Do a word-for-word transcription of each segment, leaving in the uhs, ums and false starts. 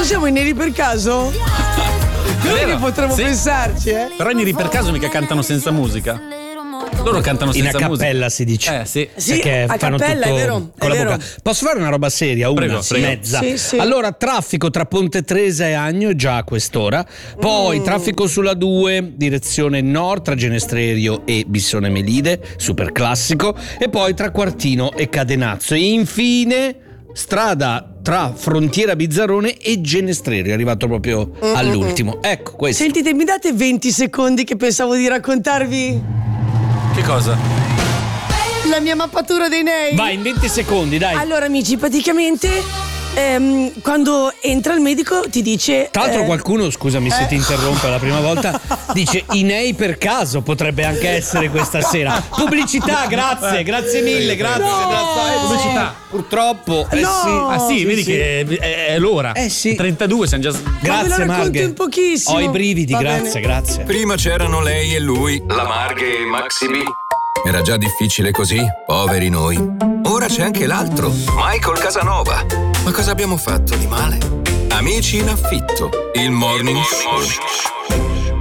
siamo i neri per caso? Noi che potremmo sì. pensarci, eh? Però i neri per caso mica cantano senza musica. Loro cantano senza in a musica. cappella si dice. Eh sì. Sì, Perché a fanno cappella, tutto è vero, con è la vero. bocca. Posso fare una roba seria? Una, Prego, prego. mezza. Sì, sì. Allora, traffico tra Ponte Tresa e Agno già a quest'ora. Poi Mm. traffico sulla due, direzione nord tra Genestrerio e Bissone Melide, super classico. E poi tra Quartino e Cadenazzo. E infine strada tra Frontiera Bizzarrone e Genestrerio, è arrivato proprio Mm-mm. all'ultimo. Ecco questo. Sentite, mi date venti secondi che pensavo di raccontarvi Che cosa? la mia mappatura dei nei. Vai, in venti secondi, dai. Allora, amici, praticamente ehm, quando entra il medico ti dice. Tra l'altro eh, qualcuno, scusami se eh. ti interrompo la prima volta, dice i nei per caso potrebbe anche essere questa sera. Pubblicità, grazie, grazie mille, grazie. No. grazie. Eh, Pubblicità. sì, purtroppo, eh No. sì. Ah sì, sì, vedi sì. che è, è l'ora. Eh sì. trentadue siamo già. Ma ve lo Grazie racconto Marghe. in pochissimo. Ho i brividi, Va grazie, bene. grazie. Prima c'erano lei e lui, la Marghe e Maxi B. Era già difficile così, poveri noi. Ora c'è anche l'altro, Michael Casanova. Ma cosa abbiamo fatto di male? Amici in affitto, il morning show.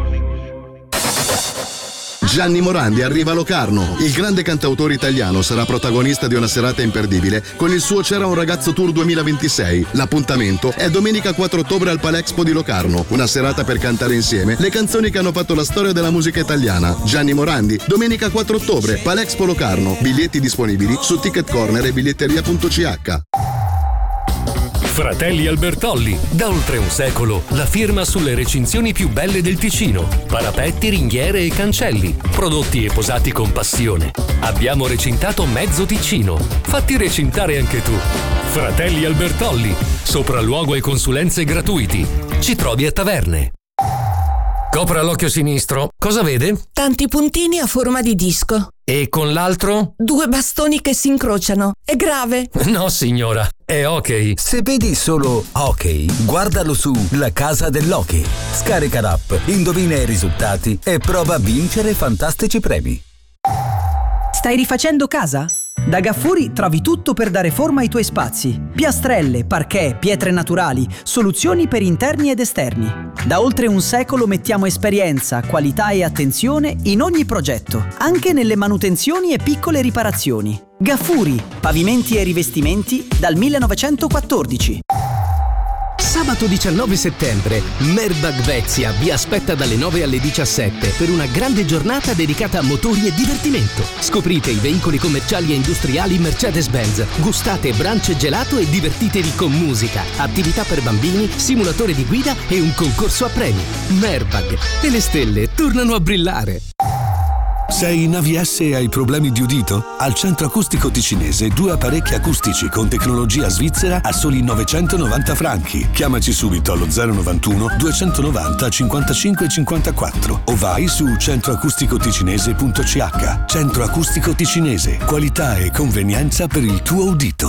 Gianni Morandi arriva a Locarno. Il grande cantautore italiano sarà protagonista di una serata imperdibile con il suo C'era un ragazzo tour duemilaventisei. L'appuntamento è domenica quattro ottobre al Palexpo di Locarno. Una serata per cantare insieme le canzoni che hanno fatto la storia della musica italiana. Gianni Morandi, domenica quattro ottobre, Palexpo Locarno. Biglietti disponibili su Ticket Corner e biglietteria punto c h. Fratelli Albertolli, da oltre un secolo, la firma sulle recinzioni più belle del Ticino. Parapetti, ringhiere e cancelli, prodotti e posati con passione. Abbiamo recintato mezzo Ticino. Fatti recintare anche tu. Fratelli Albertolli, sopralluogo e consulenze gratuiti. Ci trovi a Taverne. Copra l'occhio sinistro. Cosa vede? Tanti puntini a forma di disco. E con l'altro? Due bastoni che si incrociano. È grave. No, signora, è ok. Se vedi solo ok, guardalo su La Casa dell'Hockey. Scarica l'app, indovina i risultati e prova a vincere fantastici premi. Stai rifacendo casa? Da Gaffuri trovi tutto per dare forma ai tuoi spazi. Piastrelle, parquet, pietre naturali, soluzioni per interni ed esterni. Da oltre un secolo mettiamo esperienza, qualità e attenzione in ogni progetto, anche nelle manutenzioni e piccole riparazioni. Gaffuri, pavimenti e rivestimenti dal millenovecentoquattordici. Sabato diciannove settembre, Merbag Vezia vi aspetta dalle nove alle diciassette per una grande giornata dedicata a motori e divertimento. Scoprite i veicoli commerciali e industriali Mercedes-Benz, gustate brunch gelato e divertitevi con musica, attività per bambini, simulatore di guida e un concorso a premi. Merbag, e le stelle tornano a brillare. Sei in A V S e hai problemi di udito? Al Centro Acustico Ticinese due apparecchi acustici con tecnologia svizzera a soli novecentonovanta franchi. Chiamaci subito allo zero novantuno duecentonovanta cinquantacinque cinquantaquattro o vai su centroacusticoticinese punto c h. Centro Acustico Ticinese, qualità e convenienza per il tuo udito.